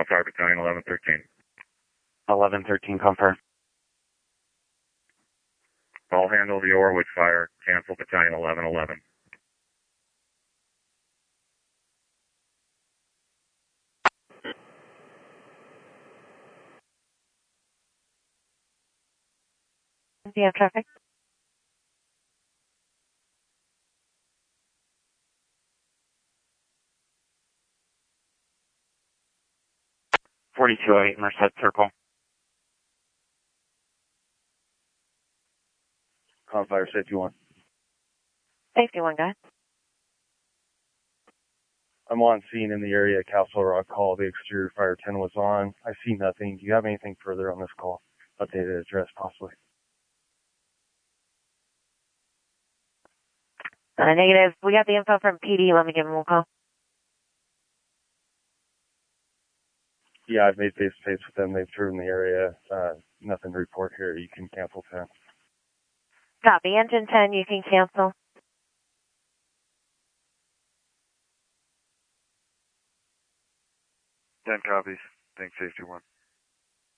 Fire Battalion 1113. 1113, confirm. All handle the Orwood fire. Cancel Battalion 1111. Do you have traffic? .4208 Merced Circle. Fire Safety 1. Safety 1, guy. I'm on scene in the area. Castle Rock call. The exterior fire 10 was on. I see nothing. Do you have anything further on this call? Updated address, possibly. Negative. We got the info from PD. Let me give him a call. Yeah, I've made face-to-face with them. They've driven the area. Nothing to report here. You can cancel 10. Copy. Engine 10, you can cancel. 10 copies. Thanks, Safety 1.